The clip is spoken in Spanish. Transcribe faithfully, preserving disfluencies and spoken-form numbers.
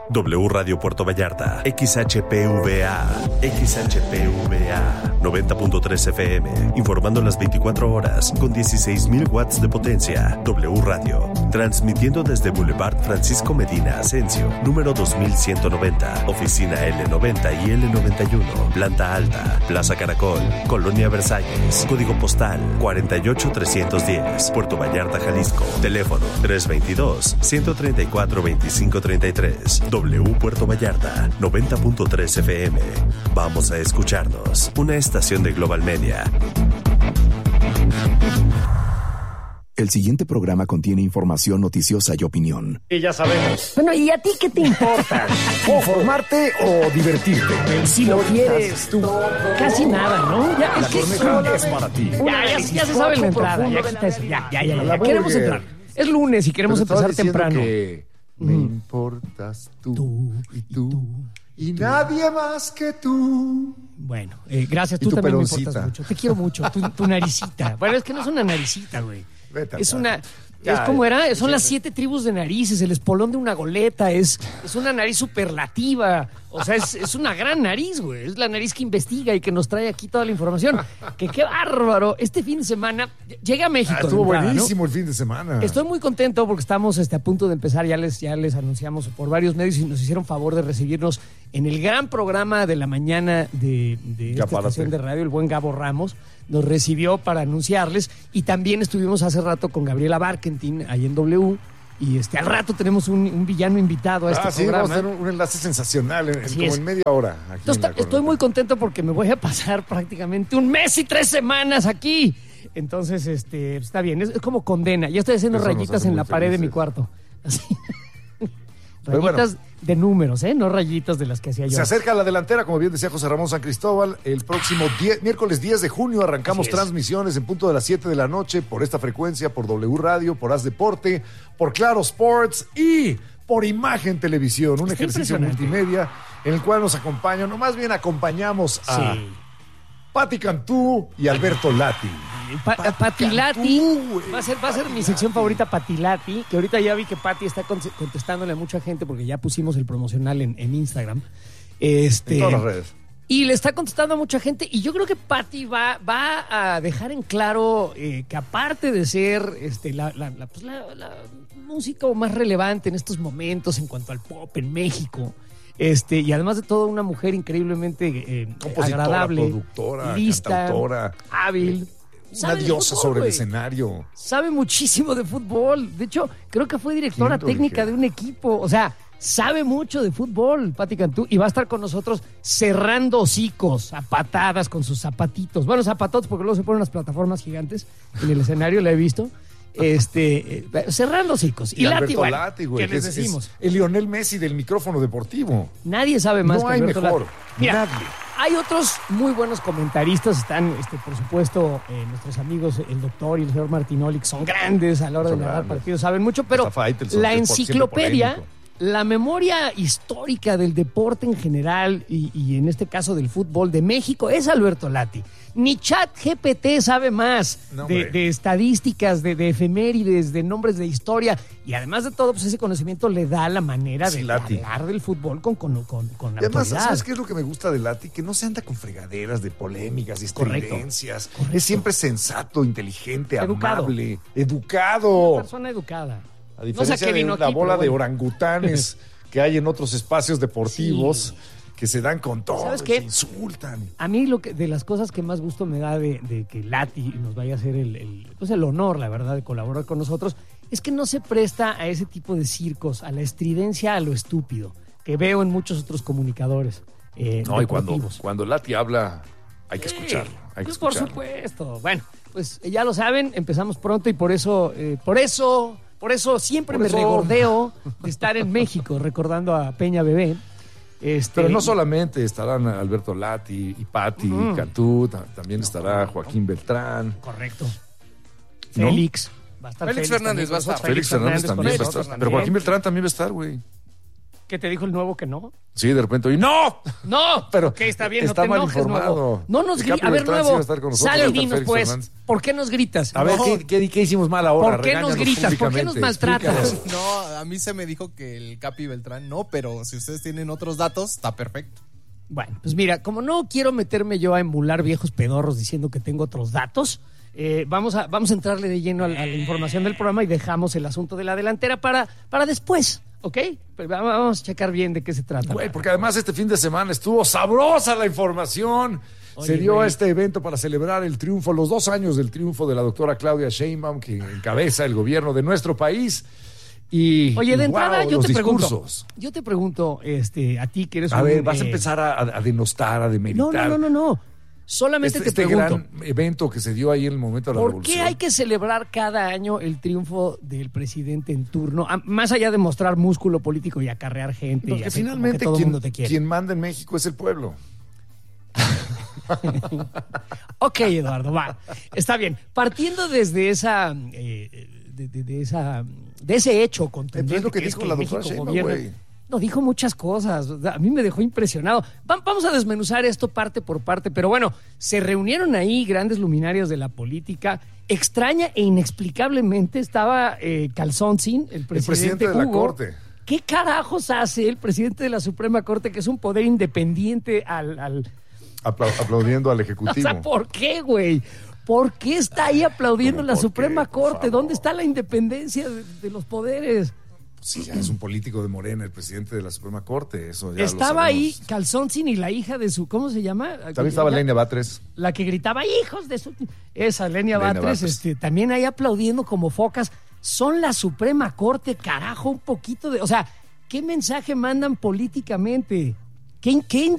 W Radio Puerto Vallarta, X H P V A, X H P V A, noventa punto tres F M, informando las veinticuatro horas con dieciséis mil watts de potencia. W Radio, transmitiendo desde Boulevard Francisco Medina Asensio, número dos mil ciento noventa, oficina L noventa y L noventa y uno, planta alta, Plaza Caracol, Colonia Versalles, código postal cuarenta y ocho trescientos diez, Puerto Vallarta, Jalisco, teléfono tres veintidós, ciento treinta y cuatro, veinticinco treinta y tres. W Puerto Vallarta, noventa punto tres F M. Vamos a escucharnos. Una estación de Global Media. El siguiente programa contiene información noticiosa y opinión. Y ya sabemos. Bueno, ¿y a ti qué te importa? ¿Informarte o divertirte? Si lo quieres tú. Casi nada, ¿no? Ya, La corneta es para ti. Ya, ya, ya se sabe la entrada. Ya, quita eso. ya, ya, ya, ya, ya. Queremos entrar. Es lunes y queremos Pero empezar temprano. Que me mm. importas tú, tú y tú, y, y tú. nadie más que tú. Bueno, eh, gracias. Tú tu también peroncita. me importas mucho. Te quiero mucho. Tu, tu naricita. Bueno, es que no es una naricita, güey. Vete Es acá. una... Ya, es como era, son ya, las ya. siete tribus de narices, el espolón de una goleta, es, es una nariz superlativa, o sea, es, es una gran nariz, güey, es la nariz que investiga y que nos trae aquí toda la información. Que qué bárbaro, este fin de semana llega a México. Ah, estuvo entrada, buenísimo ¿no? el fin de semana. Estoy muy contento porque estamos este, a punto de empezar, ya les, ya les anunciamos por varios medios y nos hicieron favor de recibirnos en el gran programa de la mañana de, de esta párate. estación de radio, el buen Gabo Ramos. Nos recibió para anunciarles y también estuvimos hace rato con Gabriela Barkentin ahí en W y este al rato tenemos un, un villano invitado a este ah, sí, programa. vamos a tener un, un enlace sensacional en, en Así como es. en media hora. Aquí Entonces, en la estoy corneta. muy contento porque me voy a pasar prácticamente un mes y tres semanas aquí. Entonces, este, está bien, es, es como condena. Ya estoy haciendo Eso nos rayitas hace en muy la pared de mi felices. cuarto. Así. Pero Rayitas bueno. de números, ¿eh? No rayitas de las que hacía yo. Se acerca la delantera, como bien decía José Ramón San Cristóbal. El próximo diez, miércoles diez de junio arrancamos Así es. transmisiones en punto de las siete de la noche por esta frecuencia, por W Radio, por Haz Deporte, por Claro Sports y por Imagen Televisión. Un Está ejercicio impresionante. multimedia en el cual nos acompañan, o más bien acompañamos a Sí. Pati Cantú y Alberto Lati. Pa- Pati Patilati Cantú, güey. va a ser, va a ser mi Patilati. sección favorita, Patilati, que ahorita ya vi que Pati está con- contestándole a mucha gente porque ya pusimos el promocional en, en Instagram. Este, En todas las redes. Y le está contestando a mucha gente y yo creo que Pati va, va a dejar en claro eh, que aparte de ser este, la, la, la, pues la, la música más relevante en estos momentos en cuanto al pop en México, este, y además de todo una mujer increíblemente eh, Compositora, agradable, productora, lista, cantautora. hábil. Una Sabe de diosa fútbol, sobre el güey. escenario. Sabe muchísimo de fútbol. De hecho, creo que fue directora ¿Quién lo técnica dijera? de un equipo. O sea, sabe mucho de fútbol, Pati Cantú. Y va a estar con nosotros cerrando hocicos a patadas con sus zapatitos. Bueno, zapatotes, porque luego se ponen unas plataformas gigantes en el escenario, la he visto. Este, eh, cerrando hocicos. Y, Y, Lati, Alberto bueno, Lati, güey. ¿qué que les es- decimos? es el Lionel Messi del micrófono deportivo. Nadie sabe más No que hay Alberto mejor. Lati. Mira, Nadie. hay otros muy buenos comentaristas. Están, este, por supuesto, eh, nuestros amigos, el doctor y el señor Martinoli, que son grandes a la hora Son de narrar grandes. partidos, saben mucho, pero Hasta Faitelson, la que es por- siempre enciclopedia, polémico. la memoria histórica del deporte en general y, y en este caso del fútbol de México es Alberto Lati. Ni Chat G P T sabe más No, de, hombre. de estadísticas, de, de efemérides, de nombres de historia. Y además de todo, pues ese conocimiento le da la manera Sí, de, de Lati. hablar del fútbol con, con, con, con Y además, autoridad. ¿sabes qué es lo que me gusta de Lati? Que no se anda con fregaderas de polémicas y Correcto. estridencias. Correcto. Es siempre sensato, inteligente, Educado. amable, educado. Persona educada. A No sé diferencia qué de vino la aquí, bola pero de bueno. orangutanes que hay en otros espacios deportivos Sí. que se dan con todo, ¿Sabes y qué? se insultan. A mí lo que, de las cosas que más gusto me da de, de que Lati nos vaya a hacer el, el, pues el honor, la verdad, de colaborar con nosotros, es que no se presta a ese tipo de circos, a la estridencia, a lo estúpido, que veo en muchos otros comunicadores. Eh, No, y cuando, deportivos. cuando Lati habla, hay que Sí, escucharlo. Hay que pues por escucharlo. supuesto. Bueno, pues eh, ya lo saben, empezamos pronto y por eso, eh, por eso, por eso siempre Por me eso. regordeo de estar en México recordando a Peña Bebé. Este, Pero no solamente estarán Alberto Lati y Pati Ujú. Cantú, ta- también estará Joaquín Beltrán. Correcto. ¿No? Félix. Va a estar Félix Félix Fernández también va a con estar. nosotros. Félix Fernández con también va a nosotros estar. Pero Joaquín Beltrán también va a estar, güey. ¿Qué te dijo el nuevo que no? Sí, de repente, y ¡no! No, pero que está bien, está no te mal enojes, informado. nuevo. No nos grites. A ver, nuevo, sal y dinos, pues, ¿por qué nos gritas? A ver, No. ¿qué, qué, qué hicimos mal ahora? ¿Por qué nos gritas? ¿Por qué nos maltratas? No, a mí se me dijo que el Capi Beltrán no, pero si ustedes tienen otros datos, está perfecto. Bueno, pues mira, como no quiero meterme yo a emular viejos pedorros diciendo que tengo otros datos, eh, vamos, a, vamos a entrarle de lleno a, a la información del programa y dejamos el asunto de la delantera para, para después, ¿ok? Pero vamos a checar bien de qué se trata. Güey, porque además este fin de semana estuvo sabrosa la información. Oye, se dio güey. este evento para celebrar el triunfo, los dos años del triunfo de la doctora Claudia Sheinbaum, que encabeza el gobierno de nuestro país. Y, Oye, de y, entrada wow, yo los te discursos. pregunto, yo te pregunto, este, a ti que eres a un... ver, vas eh, a empezar a, a denostar, a demeritar. No, no, no, no, no. Solamente este, te este pregunto. gran evento que se dio ahí en el momento de la ¿Por revolución. qué hay que celebrar cada año el triunfo del presidente en turno? A, más allá de mostrar músculo político y acarrear gente. Porque y hacer finalmente como que todo el quien, mundo te quiere. quien manda en México es el pueblo. Ok, Eduardo, va. Está bien. Partiendo desde esa... Eh, de, de, de esa de ese hecho contundente es lo que, que dijo es que la México doctora Sheinbaum, gobierna. güey. No, dijo muchas cosas. A mí me dejó impresionado. Va, vamos a desmenuzar esto parte por parte, pero bueno, se reunieron ahí grandes luminarios de la política. Extraña e inexplicablemente estaba eh, Calzoncin, el presidente, el presidente de Hugo. la Corte. ¿Qué carajos hace el presidente de la Suprema Corte, que es un poder independiente al... al... Apla- aplaudiendo al Ejecutivo. O sea, ¿por qué, güey? ¿Por qué está ahí aplaudiendo la Suprema qué, Corte? ¿Dónde está la independencia de, de los poderes? Sí, ya es un político de Morena, el presidente de la Suprema Corte. Eso ya estaba lo ahí sabemos. Calzoncin y la hija de su... ¿Cómo se llama? También estaba la, Lenia Batres. La que gritaba, hijos de su... Esa, Lenia, Lenia Batres, Batres. Este, también ahí aplaudiendo como focas. Son la Suprema Corte, carajo, un poquito de... O sea, ¿qué mensaje mandan políticamente? ¿Qué, qué